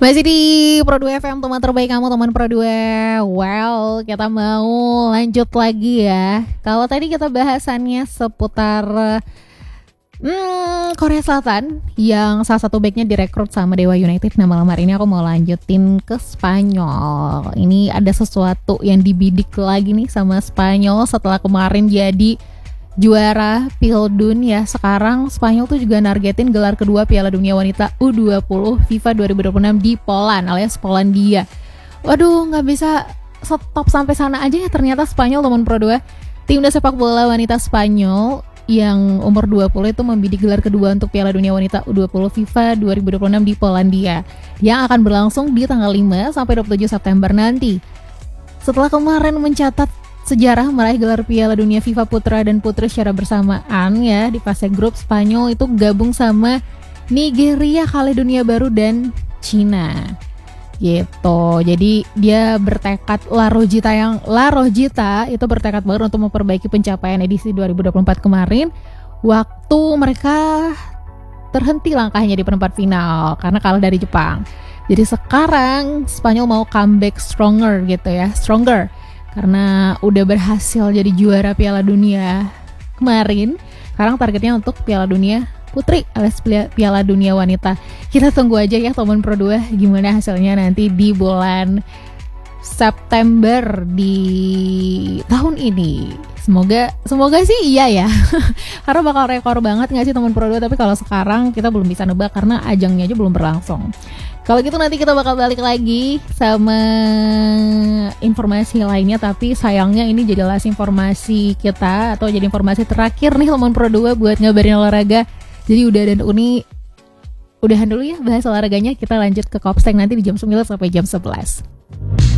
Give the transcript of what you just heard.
Masih di Pro 2 FM, teman terbaik kamu, teman Pro 2. Well, kita mau lanjut lagi ya. Kalau tadi kita bahasannya seputar Korea Selatan yang salah satu backnya direkrut sama Dewa United. Nah, malam hari ini aku mau lanjutin ke Spanyol. Ini ada sesuatu yang dibidik lagi nih sama Spanyol setelah kemarin jadi juara Pildun ya. Sekarang Spanyol tuh juga nargetin gelar kedua Piala Dunia Wanita U20 FIFA 2026 di Poland alias Polandia. Waduh, nggak bisa stop sampai sana aja ya ternyata Spanyol, teman Pro 2. Timnas sepak bola wanita Spanyol yang umur 20 itu membidik gelar kedua untuk Piala Dunia Wanita U20 FIFA 2026 di Polandia yang akan berlangsung di tanggal 5 sampai 27 September nanti. Setelah kemarin mencatat sejarah meraih gelar Piala Dunia FIFA Putra dan Putri secara bersamaan ya di fase grup, Spanyol itu gabung sama Nigeria, Kaledonia Baru dan Cina gitu. Jadi dia bertekad, La Rojita itu bertekad baru untuk memperbaiki pencapaian edisi 2024 kemarin waktu mereka terhenti langkahnya di perempat final karena kalah dari Jepang. Jadi sekarang Spanyol mau comeback stronger karena udah berhasil jadi juara Piala Dunia kemarin. Sekarang targetnya untuk Piala Dunia Putri alias Piala Dunia Wanita. Kita tunggu aja ya teman Pro 2 gimana hasilnya nanti di bulan September di tahun ini. Semoga sih iya ya. Karena bakal rekor banget gak sih teman Pro 2. Tapi kalau sekarang kita belum bisa nebak karena ajangnya aja belum berlangsung. Kalau gitu nanti kita bakal balik lagi sama informasi lainnya. Tapi sayangnya ini jadi last informasi kita, atau jadi informasi terakhir nih teman Pro 2 buat ngabarin olahraga. Jadi Uda dan Uni udahan dulu ya bahas olahraganya. Kita lanjut ke Kopstek nanti di jam 9 sampai jam 11.